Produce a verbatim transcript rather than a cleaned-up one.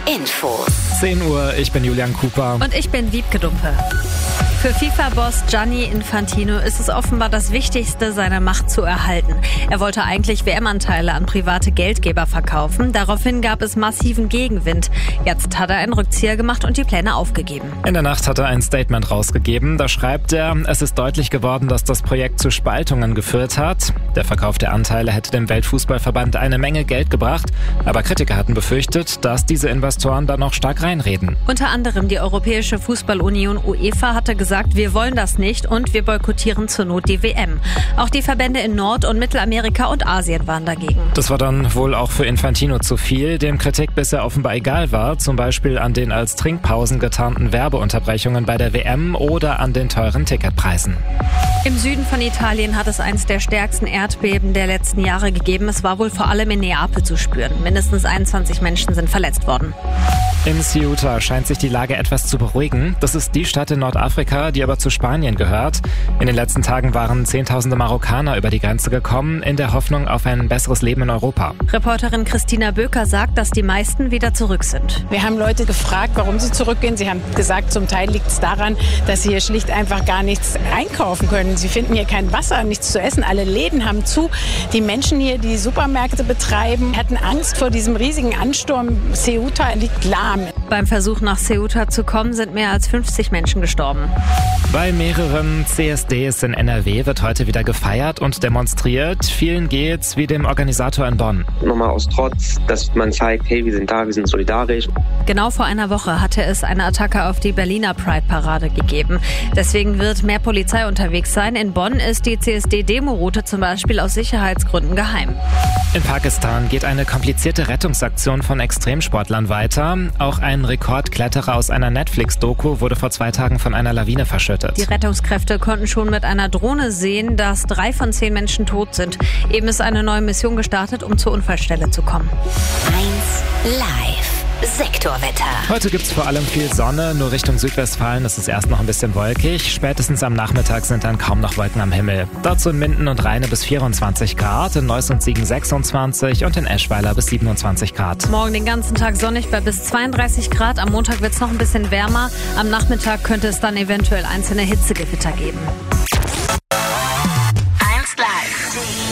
Infos. zehn Uhr, ich bin Julian Cooper. Und ich bin Wiebke Dumpe. Für FIFA-Boss Gianni Infantino ist es offenbar das Wichtigste, seine Macht zu erhalten. Er wollte eigentlich W M-Anteile an private Geldgeber verkaufen. Daraufhin gab es massiven Gegenwind. Jetzt hat er einen Rückzieher gemacht und die Pläne aufgegeben. In der Nacht hat er ein Statement rausgegeben. Da schreibt er, es ist deutlich geworden, dass das Projekt zu Spaltungen geführt hat. Der Verkauf der Anteile hätte dem Weltfußballverband eine Menge Geld gebracht. Aber Kritiker hatten befürchtet, dass diese Investoren da noch stark reinreden. Unter anderem die Europäische Fußballunion UEFA hatte gesagt, sagt, wir wollen das nicht und wir boykottieren zur Not die W M. Auch die Verbände in Nord- und Mittelamerika und Asien waren dagegen. Das war dann wohl auch für Infantino zu viel, dem Kritik bisher offenbar egal war, zum Beispiel an den als Trinkpausen getarnten Werbeunterbrechungen bei der W M oder an den teuren Ticketpreisen. Im Süden von Italien hat es eines der stärksten Erdbeben der letzten Jahre gegeben. Es war wohl vor allem in Neapel zu spüren. Mindestens einundzwanzig Menschen sind verletzt worden. In Ceuta scheint sich die Lage etwas zu beruhigen. Das ist die Stadt in Nordafrika, die aber zu Spanien gehört. In den letzten Tagen waren Zehntausende Marokkaner über die Grenze gekommen, in der Hoffnung auf ein besseres Leben in Europa. Reporterin Christina Böker sagt, dass die meisten wieder zurück sind. Wir haben Leute gefragt, warum sie zurückgehen. Sie haben gesagt, zum Teil liegt es daran, dass sie hier schlicht einfach gar nichts einkaufen können. Sie finden hier kein Wasser, nichts zu essen. Alle Läden haben zu. Die Menschen hier, die Supermärkte betreiben, hatten Angst vor diesem riesigen Ansturm. Ceuta liegt lahm. Beim Versuch nach Ceuta zu kommen, sind mehr als fünfzig Menschen gestorben. Bei mehreren C S Ds in N R W wird heute wieder gefeiert und demonstriert. Vielen geht's wie dem Organisator in Bonn. Nochmal aus Trotz, dass man zeigt, hey, wir sind da, wir sind solidarisch. Genau vor einer Woche hatte es eine Attacke auf die Berliner Pride-Parade gegeben. Deswegen wird mehr Polizei unterwegs sein. In Bonn ist die C S D-Demo-Route zum Beispiel aus Sicherheitsgründen geheim. In Pakistan geht eine komplizierte Rettungsaktion von Extremsportlern weiter. Auch ein Rekordkletterer aus einer Netflix-Doku wurde vor zwei Tagen von einer Lawine verschüttet. Die Rettungskräfte konnten schon mit einer Drohne sehen, dass drei von zehn Menschen tot sind. Eben ist eine neue Mission gestartet, um zur Unfallstelle zu kommen. eins Live. Sektorwetter. Heute gibt's vor allem viel Sonne, nur Richtung Südwestfalen ist es erst noch ein bisschen wolkig. Spätestens am Nachmittag sind dann kaum noch Wolken am Himmel. Dazu in Minden und Rheine bis vierundzwanzig Grad, in Neuss und Siegen sechsundzwanzig und in Eschweiler bis siebenundzwanzig Grad. Morgen den ganzen Tag sonnig bei bis zweiunddreißig Grad. Am Montag wird's noch ein bisschen wärmer. Am Nachmittag könnte es dann eventuell einzelne Hitzegewitter geben.